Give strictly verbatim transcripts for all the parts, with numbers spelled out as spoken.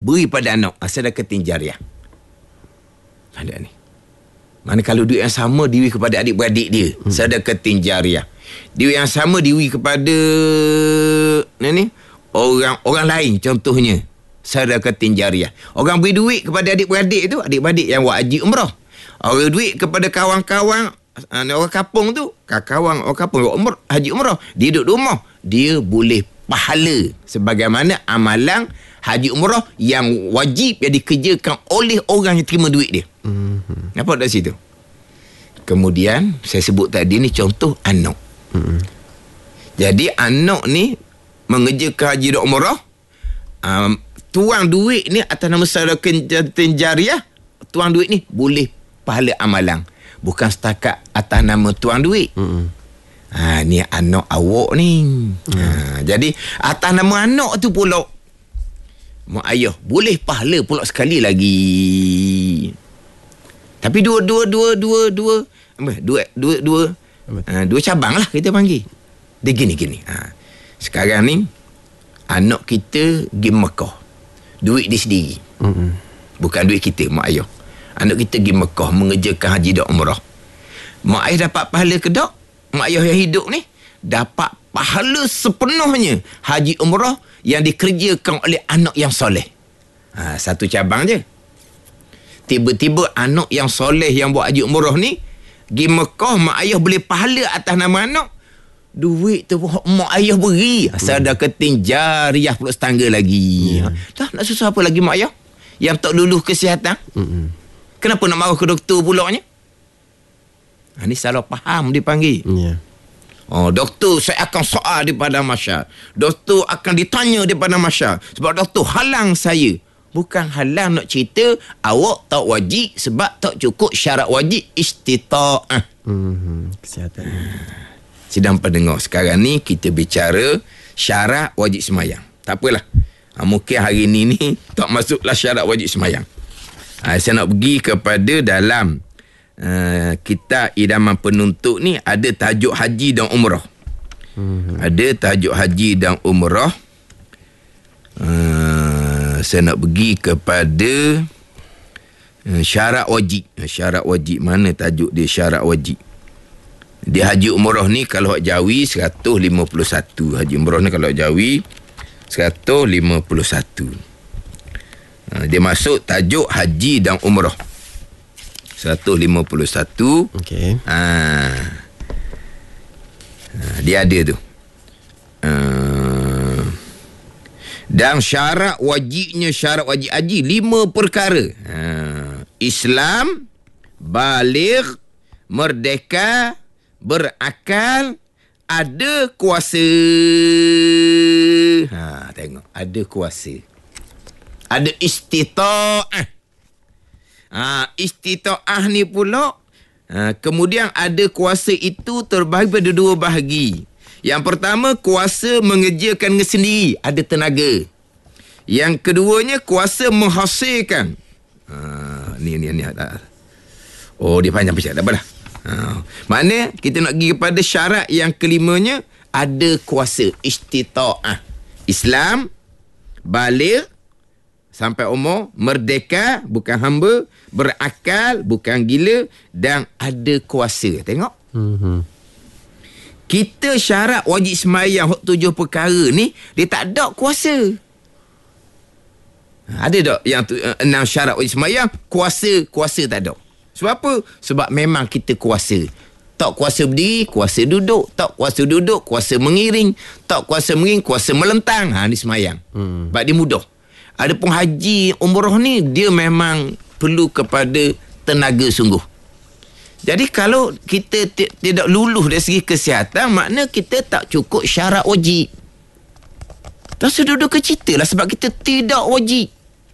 beri pada anak. Ha, sedekatin jariah. Ada ni. Mana kalau duit yang sama diwi kepada adik-beradik dia, hmm. sedekatin jariah. Duit yang sama diwi kepada ni, ni orang orang lain contohnya, sedekatin jariah. Orang beri duit kepada adik-beradik tu, adik-beradik yang buat haji umrah. Orang duit kepada kawan-kawan orang kampung tu, kawan orang kampung buat umrah, haji umrah, dia duduk di rumah, dia boleh pahala sebagaimana amalan haji umrah yang wajib yang dikerjakan oleh orang yang terima duit dia. Mm-hmm. Nampak dari situ. Kemudian saya sebut tadi ni contoh anak. Mm-hmm. Jadi anak ni mengerjakan haji dan umrah, um, tuang duit ni atas nama sedekah jariah, tuang duit ni boleh pahala amalan. Bukan setakat atas nama tuang duit. Mm-hmm. Ha, ni anak awak ni. Mm. Ha, jadi atas nama anak tu pula mak ayah boleh pahala pula sekali lagi. Tapi dua dua dua dua dua apa? Dua dua dua ha, dua cabang lah kita panggil. Dia gini gini. Ha. Sekarang ni anak kita pergi Mekah. Duit dia sendiri. Mm-hmm. Bukan duit kita, mak ayah. Anak kita pergi Mekah mengerjakan haji dan umrah. Mak ayah dapat pahala ke tak? Mak ayah yang hidup ni dapat pahala sepenuhnya haji umrah yang dikerjakan oleh anak yang soleh. Ha, satu cabang je. Tiba-tiba anak yang soleh yang buat haji umrah ni pergi Mekah, mak ayah boleh pahala atas nama anak. Duit tu mak ayah beri. Hmm. Sedekatin jariah pula setangga lagi. Hmm. Dah nak susah apa lagi mak ayah yang tak lulus kesihatan? Hmm. Kenapa nak marah ke doktor pulaknya? Ha, ni salah faham dipanggil. Yeah. Oh, doktor saya akan soal di padang mahsyar. Doktor akan ditanya di padang mahsyar. Sebab doktor halang saya. Bukan halang nak cerita awak tak wajib sebab tak cukup syarat wajib istita'ah. Mm-hmm. Kesihatan. Sedang pendengar, sekarang ni kita bicara syarat wajib semayang. Tak apalah. Ha, mungkin hari ni ni tak masuklah syarat wajib semayang. Ha, saya nak pergi kepada dalam uh, kitab idaman penuntut ni ada tajuk haji dan umrah. Hmm. Ada tajuk haji dan umrah. Uh, saya nak pergi kepada uh, syarat wajib. Syarat wajib mana tajuk dia syarat wajib? Dia haji umrah ni kalau hak Jawi seratus lima puluh satu. Haji umrah ni kalau hak Jawi seratus lima puluh satu. Dia masuk tajuk haji dan umrah seratus lima puluh satu. Okey. Ha. Dia ada tu. Uh, dan syarat wajibnya syarat wajib haji lima perkara. Uh, Islam, baligh, merdeka, berakal, ada kuasa. Ha, tengok, ada kuasa. Ada istita'ah. Ha, istita'ah ni pula ha, kemudian ada kuasa itu terbahagi pada dua bahagi. Yang pertama, kuasa mengerjakan dengan sendiri, ada tenaga. Yang keduanya, kuasa menghasilkan. Ha, ni ni ni. Oh, dia panjang pecah. Tak apalah. Ha, mana kita nak pergi kepada syarat yang kelimanya, ada kuasa istita'ah. Islam, baligh sampai umur, merdeka, bukan hamba, berakal, bukan gila, dan ada kuasa. Tengok. Mm-hmm. Kita syarat wajib semayang tujuh perkara ni, dia tak ada kuasa. Ada tak yang tu, enam syarat wajib semayang, kuasa, kuasa tak ada. Sebab apa? Sebab memang kita kuasa. Tak kuasa berdiri, kuasa duduk. Tak kuasa duduk, kuasa mengiring. Tak kuasa mengiring, kuasa melentang. Ha, ni semayang. Hmm. Sebab dia mudah. Adapun haji umrah ni, dia memang perlu kepada tenaga sungguh. Jadi kalau kita t- tidak luluh dari segi kesihatan, makna kita tak cukup syarat wajib. Tak sudah duduk ke cerita lah sebab kita tidak wajib.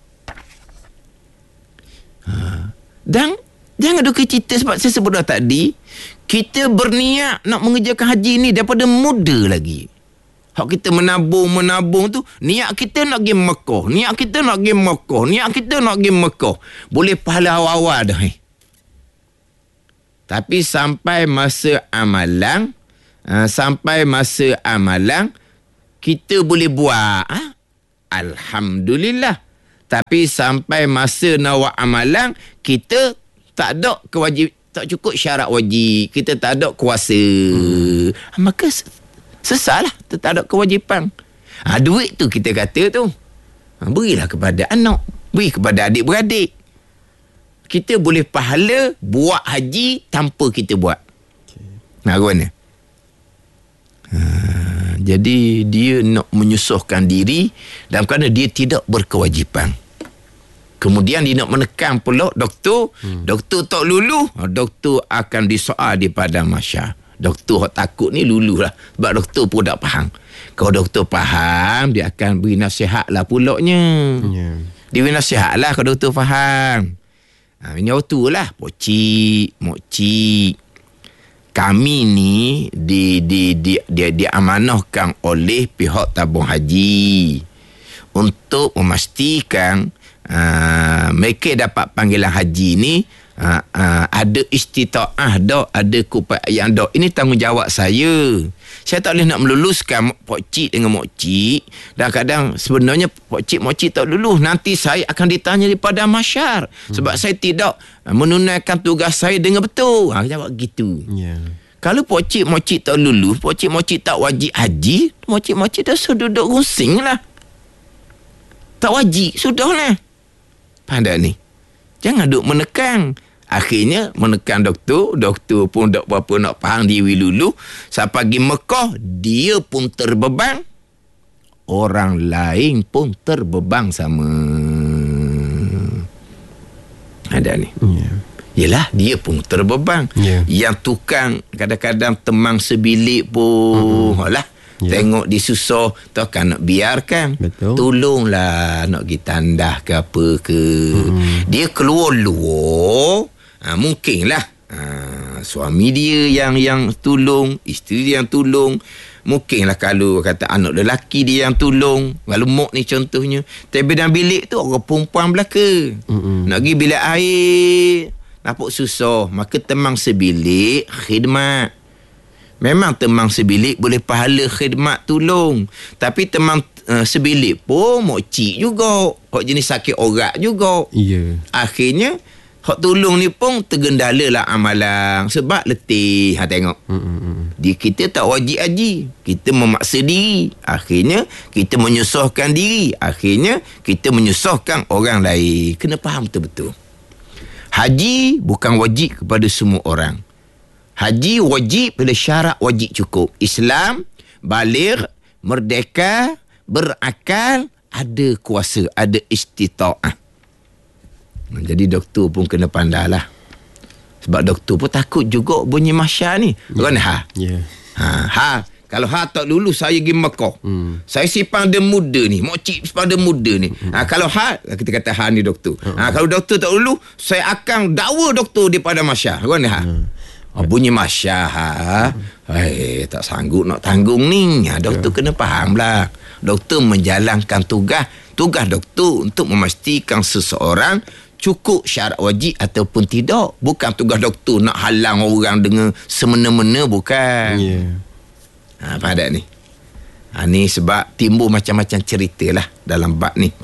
Ha. Dan jangan duduk ke cerita sebab saya sebut dah tadi, kita berniat nak mengerjakan haji ni daripada muda lagi. Hak kita menabung-menabung tu, niat kita nak pergi Mekah, niat kita nak pergi Mekah, niat kita nak pergi Mekah. Boleh pahala awal-awal dah. Eh. Tapi sampai masa amalan, uh, sampai masa amalan, kita boleh buat. Ha? Alhamdulillah. Tapi sampai masa nak buat amalan, kita tak ada kewajib, tak cukup syarat wajib. Kita tak ada kuasa. Hmm. Maka sesat lah. Tak ada kewajipan. Ha, duit tu kita kata tu. Ha, berilah kepada anak. Beri kepada adik-beradik. Kita boleh pahala buat haji tanpa kita buat. Okay. Nah, mana? Ha, jadi dia nak menyusahkan diri dalam kerana dia tidak berkewajipan. Kemudian dia nak menekan pula doktor. Hmm. Doktor tak lulu, doktor akan disoal di padang mahsyar. Doktor takut ni lulu lah. Sebab doktor pun tak faham. Kalau doktor faham, dia akan beri nasihat lah pulaknya. Yeah. Dia beri nasihat lah kalau doktor faham. Ha, ini waktu lah. Pocik, mokcik. Kami ni di, di, di, dia diamanahkan oleh pihak tabung haji untuk memastikan Uh, mereka dapat panggilan haji ni uh, uh, ada istita'ah dah, ada keupayaan dah. Ini tanggungjawab saya. Saya tak boleh nak meluluskan pokcik dengan mokcik. Dan kadang sebenarnya pokcik mokcik tak lulus. Nanti saya akan ditanya di padang mahsyar. Hmm. Sebab saya tidak menunaikan tugas saya dengan betul. Ha, jawab gitu. Yeah. Kalau pokcik mokcik tak lulus, pokcik mokcik tak wajib haji, mokcik mokcik dah sudah duduk rusing lah. Tak wajib, sudah lah. Pandai ni. Jangan duk menekan. Akhirnya menekan doktor. Doktor pun tak berapa nak faham diri lulu. Sampai pergi Mekah, dia pun terbeban. Orang lain pun terbeban sama. Ada ni. Yeah. Yelah, dia pun terbeban. Yeah. Yang tukang kadang-kadang temang sebilik pun. Mm-hmm. Alah. Yeah. Tengok disusah, takkan nak biarkan. Betul. Tolonglah nak pergi tandah ke apa ke. Hmm. Dia keluar luar, ha, mungkinlah ha, suami dia yang yang tolong, isteri dia yang tolong. Mungkinlah kalau kata anak lelaki dia yang tolong. Kalau mak ni contohnya. Tapi dalam bilik tu orang perempuan belaka. Hmm. Nak pergi bilik air, nampak susah. Maka temang sebilik, khidmat. Memang temang sebilik boleh pahala khidmat tolong. Tapi temang uh, sebilik pun mokcik juga. Hak jenis sakit orat juga. Ya. Yeah. Akhirnya hak tolong ni pun tergendala lah amalan. Sebab letih. Ha, tengok. Mm-mm. Dia, kita tak wajib haji. Kita memaksa diri. Akhirnya kita menyusahkan diri. Akhirnya kita menyusahkan orang lain. Kena faham betul-betul. Haji bukan wajib kepada semua orang. Haji wajib bila syarat wajib cukup. Islam, baligh, merdeka, berakal, ada kuasa, ada istita'ah. Jadi doktor pun kena pandai lah. Sebab doktor pun takut juga bunyi mahsyar ni. Yeah. Kan ha? Yeah. Ha, ha. Kalau ha tak lulus, saya pergi Mekah. Hmm. Saya simpang dia muda ni. Mokcik simpang dia muda ni. Hmm. Ha, kalau ha, kita kata ha ni doktor. Hmm. Ha, kalau doktor tak lulus, saya akan dakwa doktor di padang mahsyar. Kan ha? Hmm. Oh, bunyi mahsyar ha. Hai, tak sanggup nak tanggung ni. Ha, doktor yeah. kena faham lah. Doktor menjalankan tugas. Tugas doktor untuk memastikan seseorang cukup syarat wajib ataupun tidak. Bukan tugas doktor nak halang orang dengan semena-mena, bukan. Yeah. Ha, faham tak ni? Ha, ni sebab timbul macam-macam cerita lah dalam bab ni.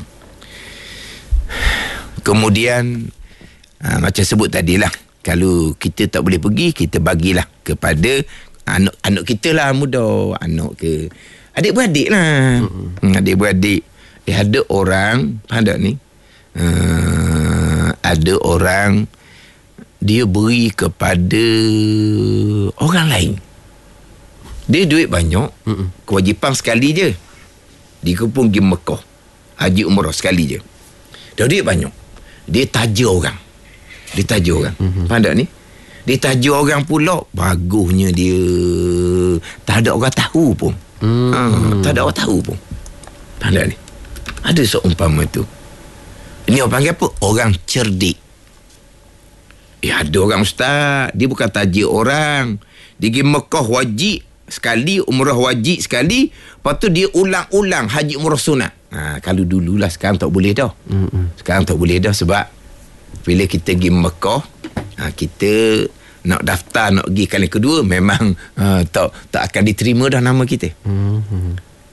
Kemudian ha, macam sebut tadilah, kalau kita tak boleh pergi, kita bagilah kepada anak-anak kita lah, muda, anak ke adik-beradik lah. Mm-hmm. Adik-beradik. Eh, ada orang, faham tak ni? Uh, ada orang dia beri kepada orang lain. Dia duit banyak, mm-mm. kewajipan sekali je. Dia pun pergi Mekah, haji umrah sekali je. Dah duit banyak. Dia taja orang. Dia taja orang. Mm-hmm. Faham tak ni? Dia taja orang pula. Bagusnya dia. Tak ada orang tahu pun. Mm-hmm. Ha, tak ada orang tahu pun. Faham tak ni? Ada seumpama tu. Ini orang panggil apa? Orang cerdik. Eh, ada orang ustaz. Dia bukan taja orang. Dia pergi Mekah wajib sekali, umrah wajib sekali. Lepas tu dia ulang-ulang haji umrah sunat. Ha, kalau dululah, sekarang tak boleh dah. Mm-mm. Sekarang tak boleh dah sebab bila kita pergi Mekah, ha, kita nak daftar, nak pergi kali kedua, memang ha, tak tak akan diterima dah nama kita. Mm-hmm.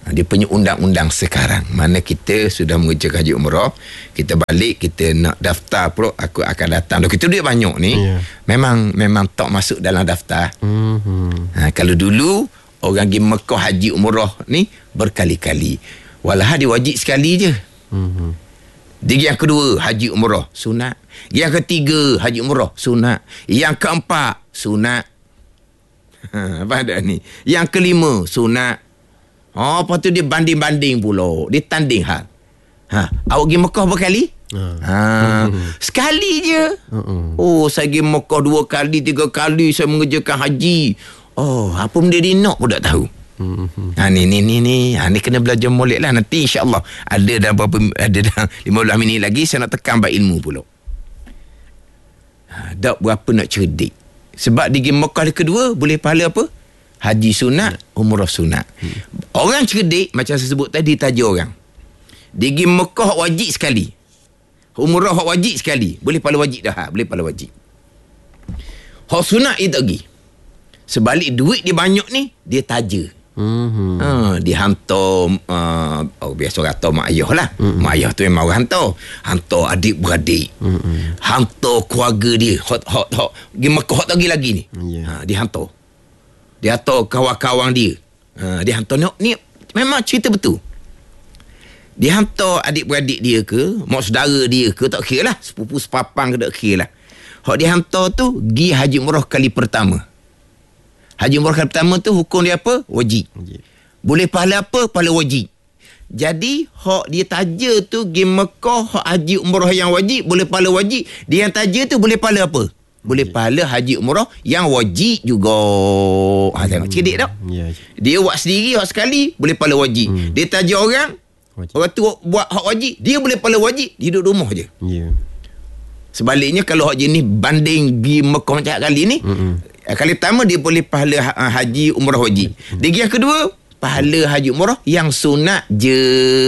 Dia punya undang-undang sekarang. Mana kita sudah mengerjakan haji umrah, kita balik, kita nak daftar pula, aku akan datang. Dah kita duit banyak ni, yeah. memang memang tak masuk dalam daftar. Mm-hmm. Ha, kalau dulu orang pergi Mekah haji umrah ni berkali-kali. Walah dia wajib sekali je. Mm-hmm. Dia yang kedua haji umrah sunat. Yang ketiga haji umrah sunat. Yang keempat sunat. Ha, apa ada ni? Yang kelima sunat. Oh, lepas tu dia banding-banding pula. Dia tanding hal. Ha, awak pergi Mekah berkali? Uh. Ha, uh-huh. Sekali je. Uh-uh. Oh, saya pergi Mekah dua kali, tiga kali saya mengerjakan haji. Oh, apa benda dia nak pun tak tahu. Uh-huh. Ha, ni, ni, ni, ni. Ha, ni kena belajar molek lah. Nanti insyaAllah ada dalam berapa, ada dalam lima belas minit lagi saya nak tekan bab ilmu pula. Ha, tak berapa nak cerdik. Sebab di Mekah kedua boleh pahala apa? Haji sunat, umrah sunat. Hmm. Orang cerdik, macam saya sebut tadi, taja orang. Dia pergi Mekah wajib sekali. Umrah wajib sekali. Boleh pahala wajib dah. Boleh pahala wajib. Hak sunat dia tak pergi. Sebalik duit dia banyak ni, dia taja. Hmm. Ha, dia hantar, uh, oh, biasa kata mak ayah lah. Hmm. Mak ayah tu memang orang hantar. Hantar adik-beradik. Hmm. Hantar keluarga dia. Hot, hot, hot. Pergi Mekah hot lagi lagi ni. Yeah. Ha, dia hantar. Dia hantar kawan-kawan dia. Ha, dia hantar ni, ni memang cerita betul. Dia hantar adik-beradik dia ke, mak saudara dia ke, tak kira lah. Sepupu sepapang ke, tak kira lah. Hak dia hantar tu, pergi haji umrah kali pertama. Haji umrah kali pertama tu, hukum dia apa? Wajib. Wajib. Boleh pahala apa? Pahala wajib. Jadi, hak dia taja tu, pergi Mekah, hak haji umrah yang wajib, boleh pahala wajib. Dia yang taja tu, boleh pahala apa? Boleh pahala haji umrah yang wajib juga. Ha, tengok cerdik tak? Yeah. Dia buat sendiri hak sekali boleh pahala wajib. Hmm. Dia taja orang, wajib. Orang tu buat hak wajib, dia boleh pahala wajib, dia duduk rumah je. Yeah. Sebaliknya kalau hak jenis banding pergi Mekah macam kali ni, mm-hmm. kali pertama dia boleh pahala haji umrah wajib. Mm-hmm. Dia yang kedua, pahala haji umrah yang sunat je.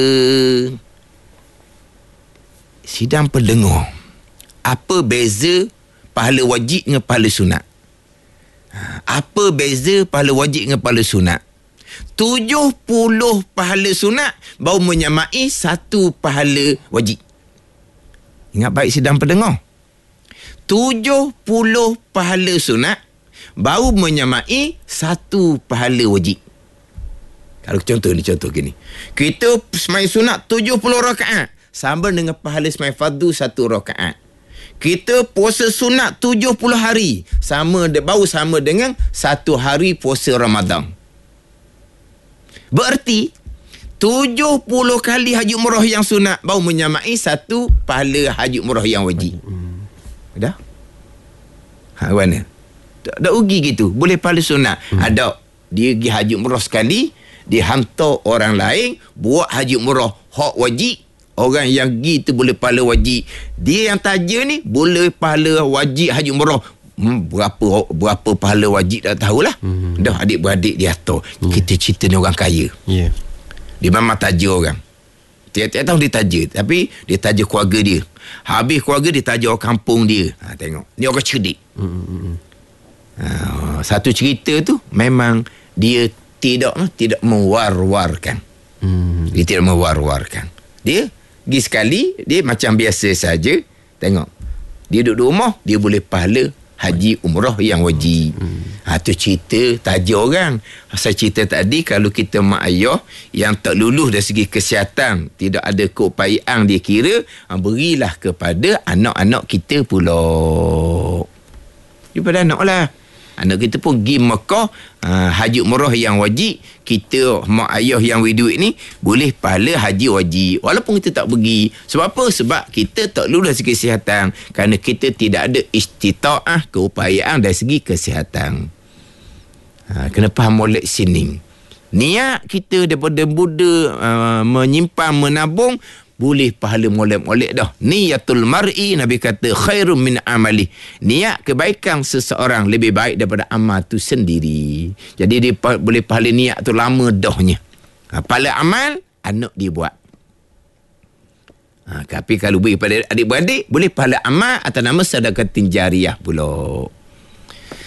Sidang pendengar, apa beza pahala wajib dengan pahala sunat? Apa beza pahala wajib dengan pahala sunat? tujuh puluh pahala sunat baru menyamai satu pahala wajib. Ingat baik sidang pendengar. tujuh puluh pahala sunat baru menyamai satu pahala wajib. Kalau contoh ni, contoh gini. Kita sembahyang sunat tujuh puluh rakaat sama dengan pahala sembahyang fardu satu rakaat. Kita puasa sunat tujuh puluh hari sama baru sama dengan satu hari puasa Ramadan. Berarti tujuh puluh kali haji umrah yang sunat baru menyamai satu pahala haji umrah yang wajib. Hmm. Dah? Ha, mana? Tak ada rugi gitu. Boleh pahala sunat. Hmm. Ada. Dia pergi haji umrah sekali, dia hantar orang lain buat haji umrah hak wajib. Orang yang pergi tu boleh pahala wajib. Dia yang taja ni boleh pahala wajib haji umrah. Hmm, berapa berapa pahala wajib tak tahulah. Hmm. Dah adik-beradik dia hantar. Hmm. Kita cerita ni orang kaya. Yeah. Dia memang taja orang. Tiap-tiap tahun dia taja. Tapi dia taja keluarga dia. Habis keluarga dia taja orang kampung dia. Ha, tengok. Ni orang cerdik. Hmm. Ha, satu cerita tu memang dia tidak tidak mewar-warkan. Hmm. Dia tidak mewar-warkan. Dia pergi sekali, dia macam biasa saja. Tengok. Dia duduk rumah, dia boleh pahala haji umrah yang wajib. Hmm. Ha, tu cerita taja orang. Saya cerita tadi, kalau kita mak ayah yang tak lulus dari segi kesihatan, tidak ada keupayaan dia kira, ha, berilah kepada anak-anak kita pula. Daripada anak lah. Anak kita pun pergi Mekah, uh, haji umrah yang wajib. Kita, mak ayah yang berduit ni, boleh pahala haji wajib. Walaupun kita tak pergi. Sebab apa? Sebab kita tak lulus dari segi kesihatan. Kerana kita tidak ada istita'ah, keupayaan dari segi kesihatan. Uh, kena faham molek sini. Niat kita daripada muda uh, menyimpan, menabung, boleh pahala molek-molek dah. Niyatul mar'i, Nabi kata khairum min amali. Niat kebaikan seseorang lebih baik daripada amal tu sendiri. Jadi dia pa- boleh pahala niat tu lama dahnya. Ha, pahala amal anak dia buat. Ha, tapi kalau beri pada adik-beradik, boleh pahala amal atas nama sedekatin jariyah pula.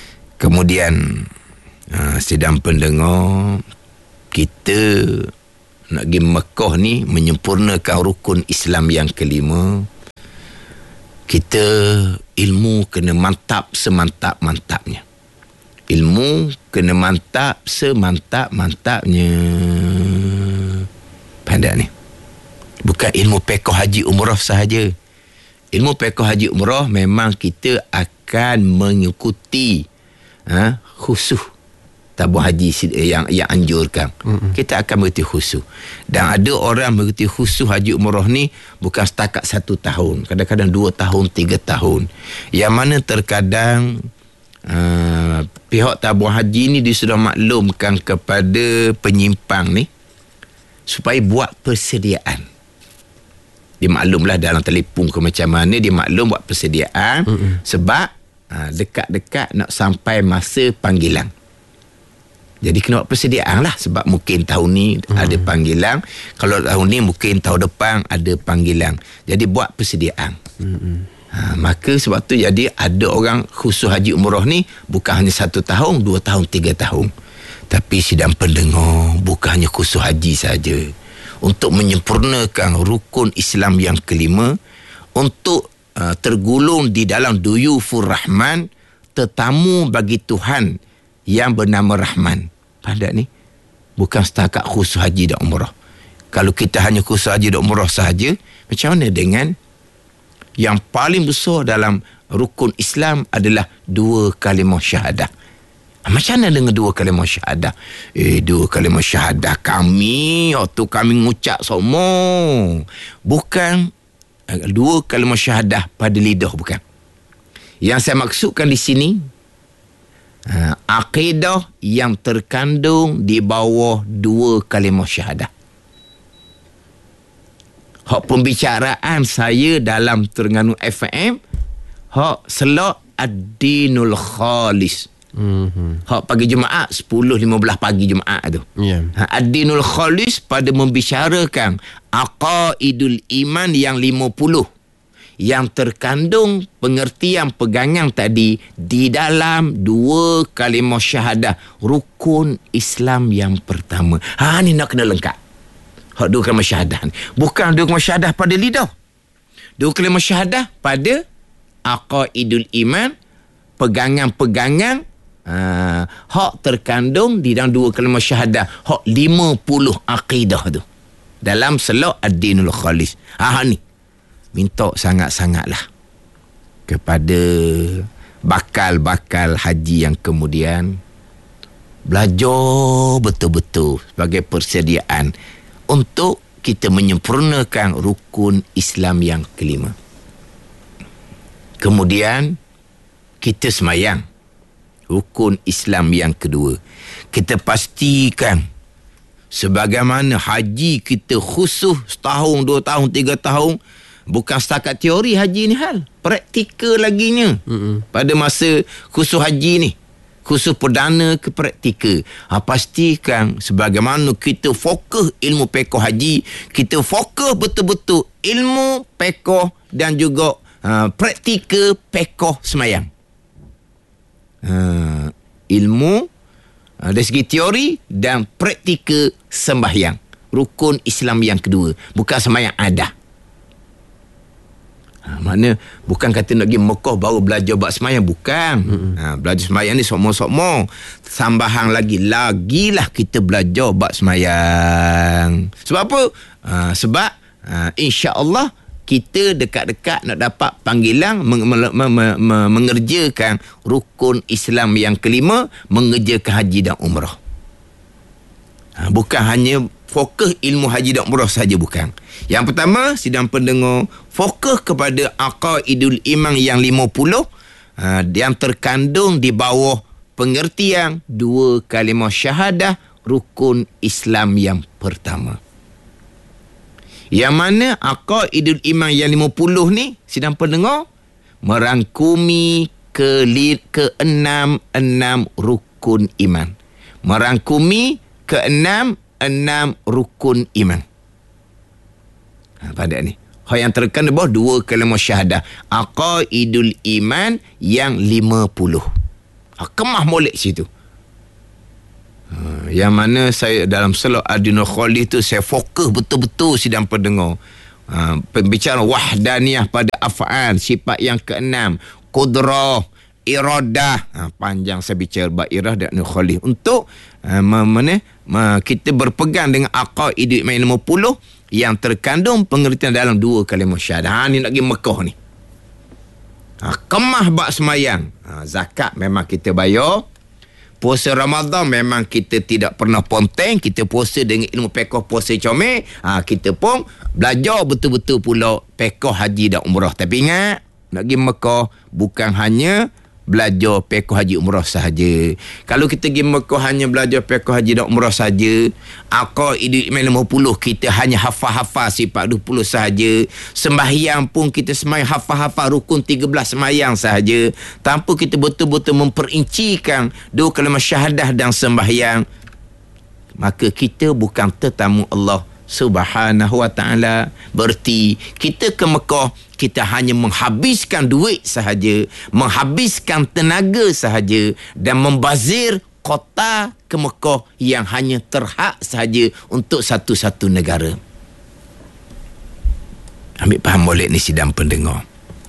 Kemudian ha, sedang pendengar, kita nak pergi Mekah ni menyempurnakan rukun Islam yang kelima, kita ilmu kena mantap semantap-mantapnya. Ilmu kena mantap semantap-mantapnya. Pandai ni. Bukan ilmu pekoh haji umrah sahaja. Ilmu pekoh haji umrah memang kita akan mengikuti ha, khusus tabung haji yang yang anjurkan. Mm-hmm. Kita akan mengikuti khusus. Dan ada orang mengikuti khusus haji umrah ni bukan setakat satu tahun. Kadang-kadang dua tahun, tiga tahun. Yang mana terkadang uh, pihak tabung haji ni dia sudah maklumkan kepada penyimpang ni supaya buat persediaan. Dia maklumlah dalam telefon ke macam mana, dia maklum buat persediaan. Mm-hmm. Sebab uh, dekat-dekat nak sampai masa panggilan. Jadi kena buat persediaan lah. Sebab mungkin tahun ni hmm. ada panggilan. Kalau tahun ni mungkin tahun depan ada panggilan. Jadi buat persediaan. Hmm. Ha, maka sebab tu jadi ada orang khusus haji umrah ni bukan hanya satu tahun, dua tahun, tiga tahun. Tapi sidang pendengar bukan hanya khusus haji saja. Untuk menyempurnakan rukun Islam yang kelima, untuk uh, tergulung di dalam Duyufur Rahman, tetamu bagi Tuhan yang bernama Rahman. Pandai ni. Bukan setakat khusus haji dan umrah. Kalau kita hanya khusus haji dan umrah sahaja, macam mana dengan yang paling besar dalam rukun Islam adalah dua kalimah syahadah. Macam mana dengan dua kalimah syahadah? Eh, dua kalimah syahadah kami, waktu kami ngucap semua. Bukan dua kalimah syahadah pada lidah, bukan. Yang saya maksudkan di sini, Uh, akidah yang terkandung di bawah dua kalimah syahadah. Hak pembicaraan saya dalam Terengganu F M, hak selak ad-dinul khalis. Mm-hmm. Hak pagi Jumaat sepuluh lima belas pagi Jumaat tu. Yeah. Ha, ad-dinul khalis pada membicarakan aqaidul iman yang lima puluh. Yang terkandung pengertian pegangan tadi di dalam dua kalimah syahadah, rukun Islam yang pertama. Ha, ni nak kena lengkap. Hak dua kalimah syahadah ni. Bukan dua kalimah syahadah pada lidah. Dua kalimah syahadah pada aqaidul iman, pegangan-pegangan ha, hak terkandung di dalam dua kalimah syahadah, hak lima puluh akidah tu. Dalam selak ad-dinul khalis. Ha, ni minta sangat-sangatlah kepada bakal-bakal haji yang kemudian belajar betul-betul sebagai persediaan untuk kita menyempurnakan rukun Islam yang kelima. Kemudian kita semayang rukun Islam yang kedua. Kita pastikan sebagaimana haji kita khusus setahun, dua tahun, tiga tahun, bukan setakat teori haji ni hal, praktikal laginya. Mm-mm. Pada masa khusus haji ni, khusus perdana ke praktikal. Ha, pastikan sebagaimana kita fokus ilmu pekoh haji, kita fokus betul-betul ilmu pekoh dan juga uh, praktikal pekoh semayang. Uh, ilmu uh, dari segi teori dan praktikal sembahyang. Rukun Islam yang kedua. Bukan semayang adah. Ha, makna bukan kata nak pergi Mekah baru belajar buat semayang, bukan. Mm-hmm. Ha, belajar semayang ni sokmo-sokmo. Sambahan lagi lagilah kita belajar buat semayang. Sebab apa? Ha, sebab ha, insya-Allah kita dekat-dekat nak dapat panggilan meng- meng- meng- meng- mengerjakan rukun Islam yang kelima, mengerjakan haji dan umrah. Ha, bukan hanya fokus ilmu haji dan umrah saja, bukan. Yang pertama, sidang pendengar, fokus kepada aqaidul iman yang lima puluh uh, yang terkandung di bawah pengertian dua kalimah syahadah rukun Islam yang pertama. Yang mana aqaidul iman yang lima puluh ni, sidang pendengar, merangkumi ke keenam enam rukun iman. Merangkumi keenam enam rukun iman. Ha, pada ni. Hal yang terkandung di bawah dua kalimah syahadah. Aqaidul iman yang lima puluh. Ha, kemah molek situ. Ha, yang mana saya dalam Selok Adinul Khalid tu saya fokus betul-betul sidang pendengar. Ha, pembicaraan wahdaniyah pada af'al, sifat yang keenam, qudrah, iradah. Ha, panjang saya bicara bab iradah dan Khalid untuk uh, mana uh, kita berpegang dengan aqaid lima puluh yang terkandung pengertian dalam dua kalimah syahadah. Ha, ni nak pergi Mekah ni. Ha, kemah bab semayang. Ha, zakat memang kita bayar. Puasa Ramadan memang kita tidak pernah ponteng. Kita puasa dengan ilmu pekoh puasa comel. Ha, kita pun belajar betul-betul pula pekoh haji dan umrah. Tapi ingat, nak pergi Mekah bukan hanya belajar pekoh haji umrah sahaja. Kalau kita pergi Mekah hanya belajar pekoh haji dan umrah sahaja, aqaid lima puluh kita hanya hafal-hafal sifat dua puluh sahaja. Sembahyang pun kita sembahyang hafal-hafal rukun tiga belas sembahyang sahaja, tanpa kita betul-betul memperincikan dua kalimah syahadah dan sembahyang, maka kita bukan tetamu Allah Subhanahu wa ta'ala. Berarti kita ke Mekah, kita hanya menghabiskan duit sahaja, menghabiskan tenaga sahaja, dan membazir kota ke Mekah yang hanya terhak sahaja untuk satu-satu negara. Ambil faham boleh ni sidang pendengar.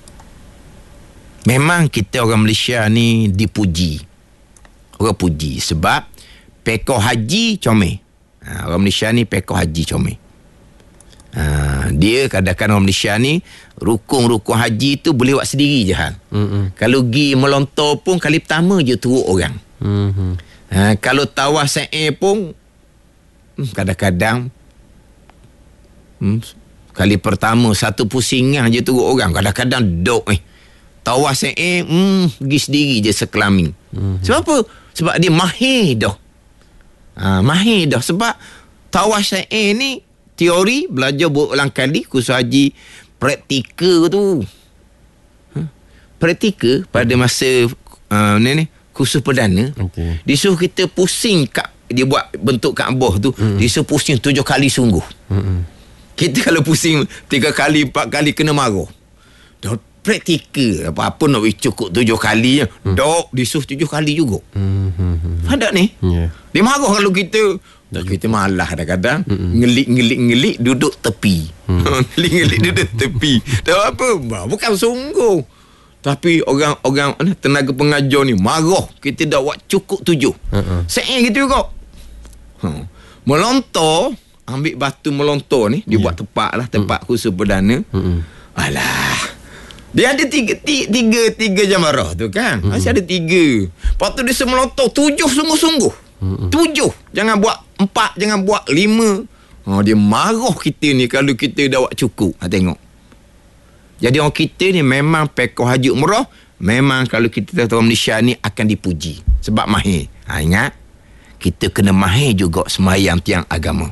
Memang kita orang Malaysia ni dipuji. Orang puji sebab pekoh haji comel. Ha, orang Malaysia ni pekoh haji comel. Ha, dia kadang-kadang orang Malaysia ni rukun-rukun haji tu boleh buat sendiri je hal. Mm-hmm. Kalau pergi melontar pun kali pertama je turut orang. Mm-hmm. Ha, kalau tawaf sa'i pun hmm, kadang-kadang hmm, kali pertama satu pusingan je turut orang. Kadang-kadang dok eh. Tawaf sa'i hmm, pergi sendiri je sekelamin. Mm-hmm. Sebab apa? Sebab dia mahir dah. Ha, mahir dah. Sebab tawaf sa'i ni teori belajar berulang kali, khusus haji. Praktikal tu ha? Praktikal pada masa uh, ni, ni khusus perdana, okay, disuruh kita pusing kat, dia buat bentuk Kaabah tu, mm-hmm, disuruh pusing tujuh kali sungguh. Mm-hmm. Kita kalau pusing tiga kali empat kali kena marah. Dah praktikal apa-apa nak cukup tujuh kali je. Mm. Dok disuruh tujuh kali juga. Mm-hmm. Ada ni, yeah, dia marah kalau kita. Dan kita malah kadang-kadang ngelik-ngelik-ngelik duduk tepi. Hmm. Ngelik-ngelik duduk tepi. Tak apa, bukan sungguh. Tapi orang-orang tenaga pengajar ni marah kita dah buat cukup tujuh. Uh-uh. Saya gitu juga. Ha. Melontar, ambil batu melontar ni, dia yeah, buat tempat lah, tempat uh-uh, khusus perdana. Uh-uh. Alah. Dia ada tiga, tiga, tiga, tiga jamarah tu kan. Uh-uh. Masih ada tiga. Lepas tu dia melontar tujuh sungguh-sungguh. Uh-uh. Tujuh. Jangan buat empat, jangan buat lima. Ha, dia marah kita ni kalau kita dah buat cukup. Ha, tengok. Jadi orang kita ni memang pekoh haji umrah, memang kalau kita tahu Malaysia ni akan dipuji sebab mahir. Ha, ingat, kita kena mahir juga sembahyang tiang agama.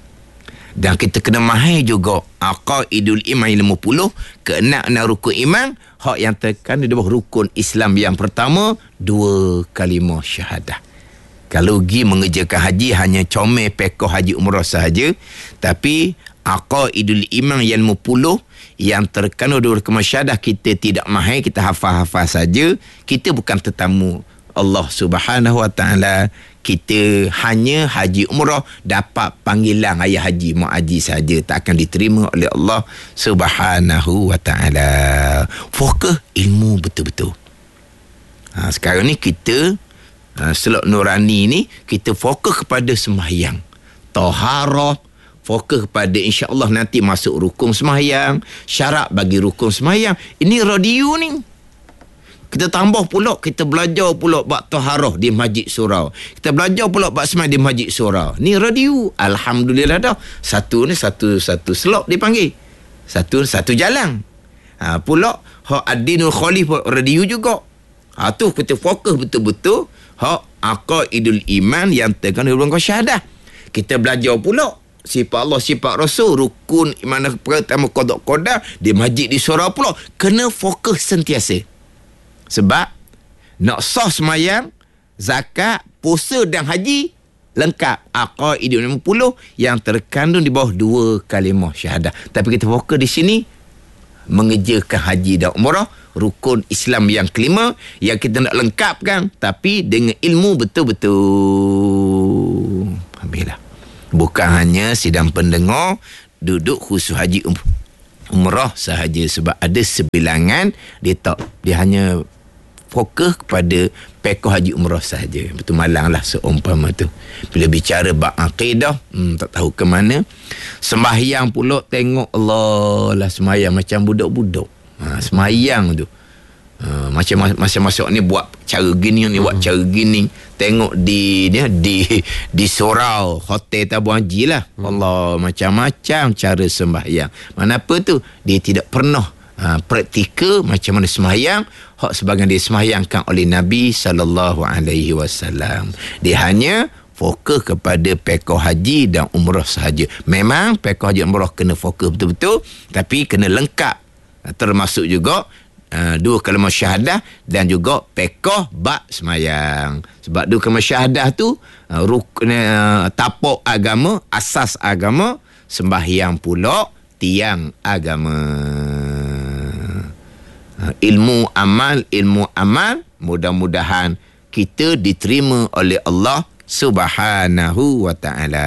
Dan kita kena mahir juga aqaidul iman lima puluh, keenam-enam rukun iman, hak yang terkandung di bawah rukun Islam yang pertama, dua kalimah syahadah. Kalau pergi mengerjakan haji hanya comel pekoh haji umrah sahaja, tapi aqaidul iman yang lima puluh yang terkandung dua kalimah syahadah kita tidak mahir, kita hafal-hafal saja. Kita bukan tetamu Allah Subhanahu wa ta'ala. Kita hanya haji umrah, dapat panggilan ayah haji, mak haji saja, tak akan diterima oleh Allah Subhanahu wa ta'ala. Fokus ilmu betul-betul. Ha, sekarang ni kita Ha, Selok Nurani ni kita fokus kepada sembahyang, taharah, fokus kepada insya-Allah nanti masuk rukun sembahyang, syarat bagi rukun sembahyang. Ini radio ni. Kita tambah pula, kita belajar pula bab taharah di Masjid Surau. Kita belajar pula bab sembahyang di Masjid Surau. Ni radio. Alhamdulillah dah. Satu ni satu satu slot dipanggil. Satu satu jalan. Ha, pula hak Adinul Khalid radio juga. Ha, tu kita fokus betul-betul hak aqaidul iman yang terkandung dalam syahadah. Kita belajar pula sifat Allah, sifat Rasul, rukun iman pertama qada qadar di masjid di surau pula. Kena fokus sentiasa. Sebab nak sah semayang, zakat, puasa dan haji lengkap aqaidul lima puluh yang terkandung di bawah dua kalimah syahadah. Tapi kita fokus di sini mengerjakan haji dan umrah, rukun Islam yang kelima yang kita nak lengkapkan tapi dengan ilmu betul-betul. Habislah. Bukan hanya sidang pendengar, duduk khusus haji um, umrah sahaja. Sebab ada sebilangan dia tak, dia hanya fokus kepada pekoh haji umrah sahaja. Betul malang lah seumpama tu. Bila bicara bab akidah, hmm, tak tahu ke mana. Sembahyang pula tengok Allah lah, sembahyang macam budak-budak. Ha, sembahyang tu. Ha, macam masa masuk ni buat cara gini, ni buat cara gini. Tengok di ni di di surau hotel Tabung Haji lah. Allah, macam-macam cara sembahyang. Mana apa tu? Dia tidak pernah Uh, praktikal macam mana sembahyang hak sebagian dia sembahyangkan oleh Nabi sallallahu alaihi wasallam. Dia hanya fokus kepada pekoh haji dan umrah sahaja. Memang pekoh haji umrah kena fokus betul-betul, tapi kena lengkap, uh, termasuk juga uh, dua kalimah syahadah dan juga pekoh bab sembahyang. Sebab dua kalimah syahadah tu uh, rukun uh, tapak agama, asas agama. Sembahyang pula tiang agama. Ilmu amal, ilmu amal, mudah-mudahan kita diterima oleh Allah Subhanahu wa ta'ala.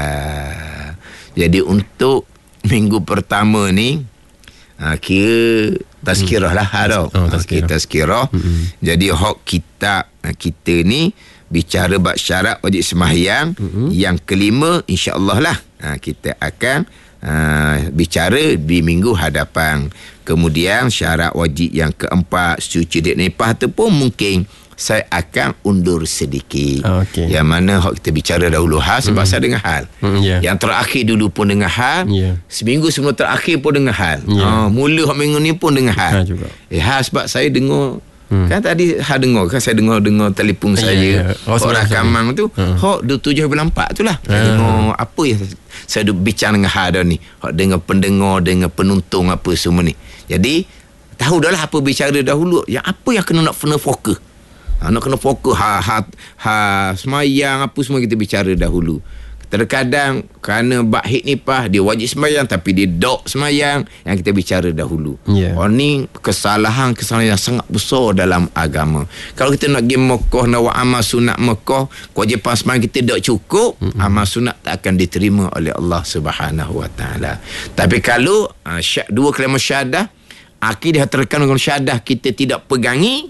Jadi untuk minggu pertama ni, ha, kira tazkirah lah. Ha, oh, tazkirah. tazkirah. Mm-hmm. Jadi hak kitab kita ni bicara bab syarat wajib sembahyang. Mm-hmm. Yang kelima insya-Allah lah ha, kita akan Uh, bicara di minggu hadapan. Kemudian syarat wajib yang keempat, suci dek nipah tu pun mungkin saya akan undur sedikit. Oh, okay. Yang mana hak kita bicara dahulu hal sebab mm. saya dengar hal. Mm, yeah. Yang terakhir dulu pun dengar hal. Yeah. Seminggu sebelum terakhir pun dengar hal. Yeah. Uh, mula hak minggu ni pun dengar hal. Ha, juga. Eh, hal sebab saya dengar Hmm. Kan tadi ha dengar kan saya dengar dengar telefon saya yeah, yeah. Oh, orang Kamang tu uh. hok dua tujuh empat tu lah. Uh. Dengar apa yang saya duk bincang dengan ha dah ni. Hok dengar pendengar, dengar penonton apa semua ni. Jadi tahu dah lah apa bicara dahulu. Yang apa yang kena nak kena fokus. Ha, nak kena fokus ha ha ha semayang apa semua kita bicara dahulu. Terkadang kerana bab hid nipah dia wajib sembahyang tapi dia dok sembahyang yang kita bicara dahulu. Yeah. Oh ni kesalahan-kesalahan yang sangat besar dalam agama. Kalau kita nak pergi Mekah nak buat amal sunat Mekah, kewajipan sembahyang kita tak cukup, mm-hmm. amal sunat tak akan diterima oleh Allah Subhanahu wa taala. Tapi kalau uh, syak, dua kalimah syahadah, akidah terkandung dalam syahadah kita tidak pegangi,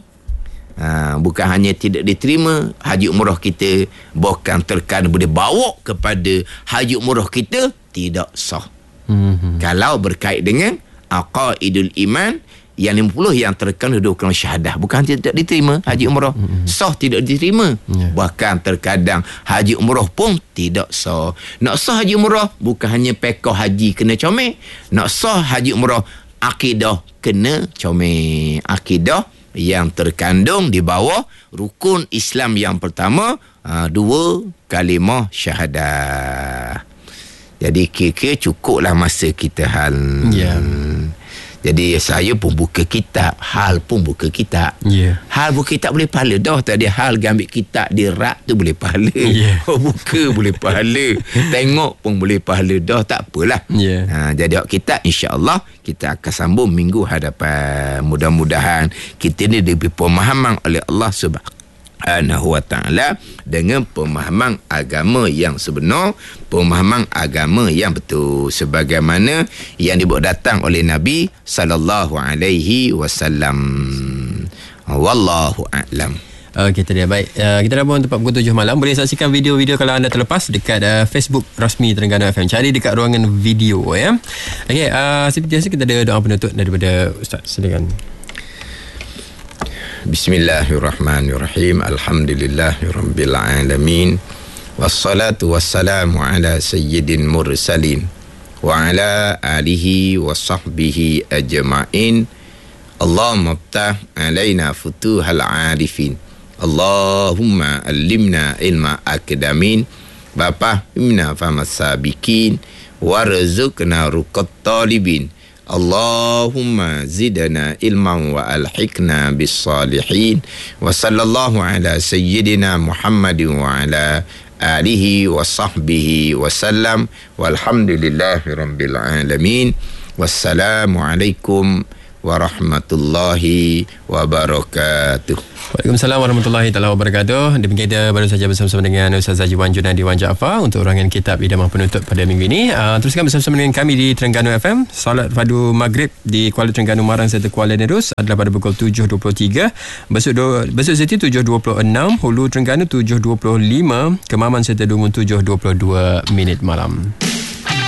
Ha, bukan hanya tidak diterima haji umrah kita, bahkan terkadang boleh bawa kepada haji umrah kita tidak sah. Mm-hmm. Kalau berkait dengan aqaidul iman yang lima puluh yang terkandung dua kalimah syahadah, bukan tidak diterima haji umrah, mm-hmm. sah tidak diterima. Yeah. Bahkan terkadang haji umrah pun tidak sah. Nak sah haji umrah bukan hanya pekoh haji kena comel, nak sah haji umrah akidah kena comel. Akidah yang terkandung di bawah rukun Islam yang pertama, uh, dua kalimah syahadah. Jadi kira-kira cukuplah masa kita hal. Yeah. Jadi saya pun buka kitab, hal pun buka kitab. Yeah. Hal buka kitab boleh pahala dah. Tadi hal ambil kitab dia rak tu boleh pahala. Yeah. Oh, buka boleh pahala. Tengok pun boleh pahala dah, tak apalah. Yeah. Ha, jadi kitab insya-Allah kita akan sambung minggu hadapan. Mudah-mudahan kita ni diberi pemahaman oleh Allah Subhanahu wa ta'ala dengan pemahaman agama yang sebenar, pemahaman agama yang betul sebagaimana yang dibawa datang oleh Nabi sallallahu alaihi wasallam. Wallahu a'lam. Okey, tadi baik. Uh, kita dah pun tempat pukul tujuh malam. Boleh saksikan video-video kalau anda terlepas dekat uh, Facebook rasmi Terengganu F M. Cari dekat ruangan video ya. Okey, uh, seperti biasa kita ada doa penutup daripada Ustaz. Silakan. Bismillahirrahmanirrahim. Alhamdulillahirabbil alamin. Wassalatu wassalamu ala sayyidin mursalin wa ala alihi wa sahbihi ajma'in. Allahumma ftah alaina futuhal arifin. Allahumma allimna ilma akadamin. Bapa imna famas sabiqin warzuqna ruqat talibin. Allahumma zidna ilman wa alhiqna bis salihin. Wa sallallahu ala sayyidina Muhammadin wa ala alihi wa sahbihi wa sallam. Walhamdulillahi rabbil alamin. Wassalamu alaikum warahmatullahi wabarakatuh. Waalaikumsalam warahmatullahi taala wabarakatuh. Demikian kita baru saja bersama-sama dengan Ustaz Haji Wan Junadi Wan Jaafar untuk urangan kitab Idaman Penuntut pada minggu ini. Uh, teruskan bersama-sama dengan kami di Terengganu F M. Solat Fardu Maghrib di Kuala Terengganu, Marang serta Kuala Nerus adalah pada pukul tujuh dua puluh tiga. Besut, do, Besut City tujuh dua puluh enam, Hulu Terengganu tujuh dua puluh lima, Kemaman serta Dungun tujuh dua puluh dua minit malam.